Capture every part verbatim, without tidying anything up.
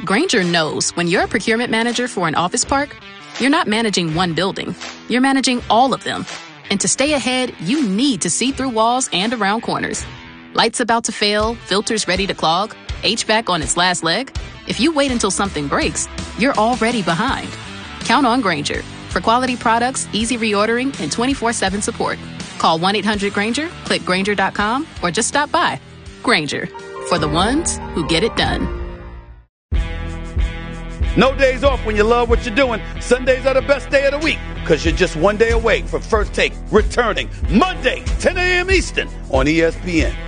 Grainger knows when you're a procurement manager for an office park, you're not managing one building. You're managing all of them. And to stay ahead, you need to see through walls and around corners. Lights about to fail, filters ready to clog, H V A C on its last leg. If you wait until something breaks, you're already behind. Count on Grainger for quality products, easy reordering, and twenty-four seven support. Call one eight hundred Grainger, click Grainger dot com, or just stop by. Grainger, for the ones who get it done. No days off when you love what you're doing. Sundays are the best day of the week because you're just one day away from First Take returning Monday, ten a.m. Eastern on E S P N.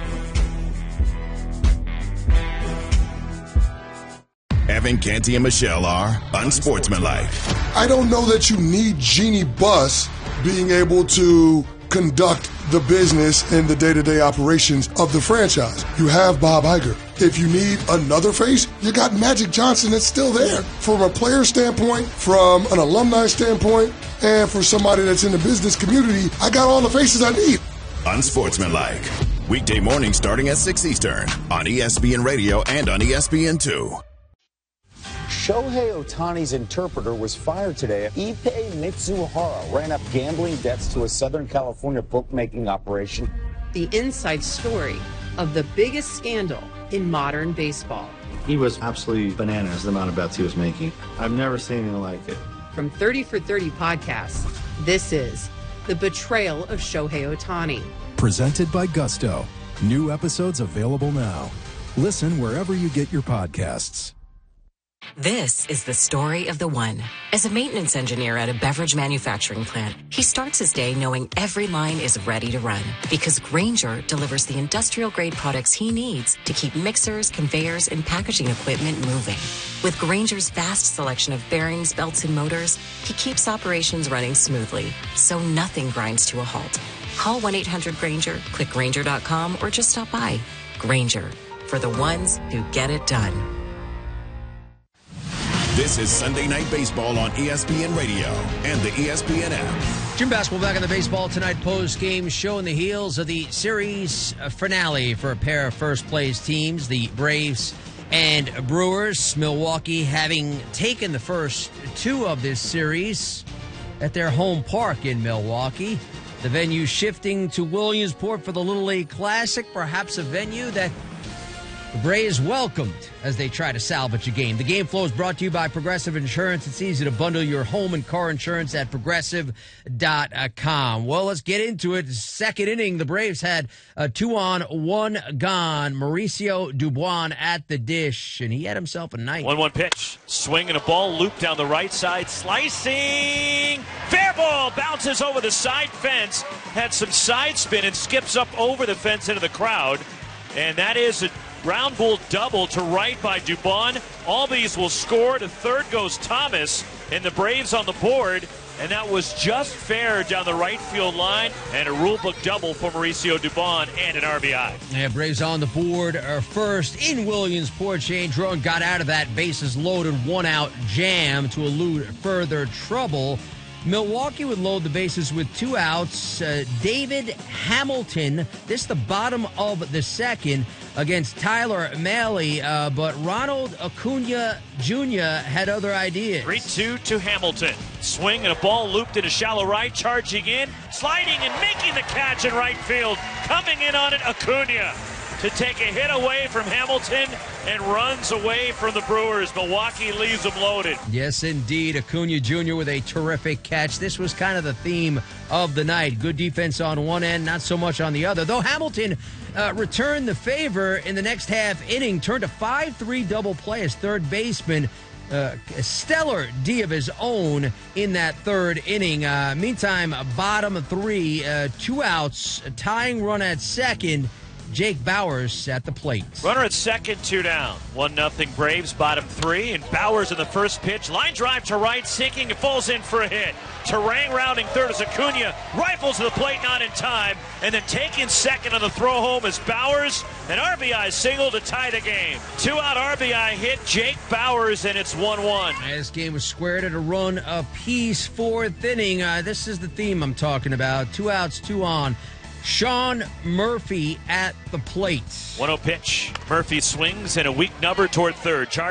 Evan, Canty, and Michelle are unsportsmanlike. I don't know that you need Jeannie Buss being able to conduct the business and the day-to-day operations of the franchise. You have Bob Iger. If you need another face, you got Magic Johnson that's still there. From a player standpoint, from an alumni standpoint, and for somebody that's in the business community, I got all the faces I need. Unsportsmanlike. Weekday morning starting at six Eastern on E S P N Radio and on E S P N two. Shohei Ohtani's interpreter was fired today. Ippei Mitsuhara ran up gambling debts to a Southern California bookmaking operation. The inside story of the biggest scandal in modern baseball. He was absolutely bananas, the amount of bets he was making. I've never seen anything like it. From thirty for thirty podcasts, this is The Betrayal of Shohei Ohtani. Presented by Gusto. New episodes available now. Listen wherever you get your podcasts. This is the story of the one. As a maintenance engineer at a beverage manufacturing plant, he starts his day knowing every line is ready to run because Grainger delivers the industrial-grade products he needs to keep mixers, conveyors, and packaging equipment moving. With Grainger's vast selection of bearings, belts, and motors, he keeps operations running smoothly, so nothing grinds to a halt. Call one eight hundred Grainger, click Grainger dot com, or just stop by. Grainger, for the ones who get it done. This is Sunday Night Baseball on E S P N Radio and the E S P N app. Jim Basketball back on the Baseball Tonight post-game show in the heels of the series finale for a pair of first-place teams, the Braves and Brewers. Milwaukee having taken the first two of this series at their home park in Milwaukee. The venue shifting to Williamsport for the Little League Classic, perhaps a venue that the Braves welcomed as they try to salvage a game. The game flow is brought to you by Progressive Insurance. It's easy to bundle your home and car insurance at progressive dot com. Well, let's get into it. Second inning, the Braves had a two on, one gone. Mauricio Dubois at the dish, and he had himself a night. one one pitch. Swing and a ball looped down the right side. Slicing. Fair ball. Bounces over the side fence. Had some side spin and skips up over the fence into the crowd. And that is a ground ball double to right by Dubon. Albies will score. To third goes Thomas, and the Braves on the board. And that was just fair down the right field line. And a rulebook double for Mauricio Dubon and an R B I. Yeah, Braves on the board are first in Williamsport. Shane Drone got out of that bases loaded one out jam to elude further trouble. Milwaukee would load the bases with two outs. Uh, David Hamilton, this the bottom of the second, against Tyler Mahle, uh, but Ronald Acuna Junior had other ideas. three two to Hamilton. Swing and a ball looped into shallow right, charging in, sliding and making the catch in right field. Coming in on it, Acuna to take a hit away from Hamilton and runs away from the Brewers. Milwaukee leaves them loaded. Yes, indeed. Acuna Junior with a terrific catch. This was kind of the theme of the night. Good defense on one end, not so much on the other. Though Hamilton uh, returned the favor in the next half inning, turned a five three double play as third baseman. Uh, a stellar D of his own in that third inning. Uh, meantime, bottom three, uh, two outs, a tying run at second. Jake Bauers at the plate. Runner at second, two down. one nothing Braves, bottom three. And Bauers in the first pitch. Line drive to right, sinking. It falls in for a hit. Terang rounding third as Acuna rifles to the plate, not in time. And then taking second on the throw home is Bauers. An R B I single to tie the game. Two-out R B I hit, Jake Bauers, and it's one one. This game was squared at a run apiece, fourth inning. Uh, this is the theme I'm talking about. Two outs, two on. Sean Murphy at the plate. one oh pitch. Murphy swings and a weak number toward third. Charge